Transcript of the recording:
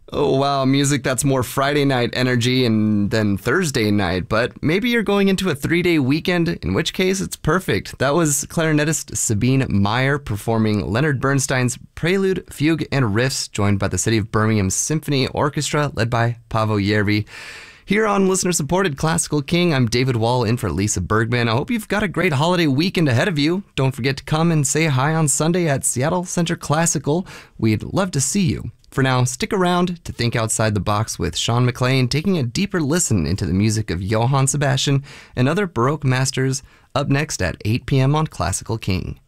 Oh, wow, music that's more Friday night energy and then Thursday night, but maybe you're going into a 3-day weekend, in which case it's perfect. That was clarinetist Sabine Meyer performing Leonard Bernstein's Prelude, Fugue, and Riffs, joined by the City of Birmingham Symphony Orchestra, led by Paavo Järvi. Here on listener-supported Classical King, I'm David Wall in for Lisa Bergman. I hope you've got a great holiday weekend ahead of you. Don't forget to come and say hi on Sunday at Seattle Center Classical. We'd love to see you. For now, stick around to think outside the box with Sean McLean, taking a deeper listen into the music of Johann Sebastian and other Baroque masters, up next at 8 p.m. on Classical King.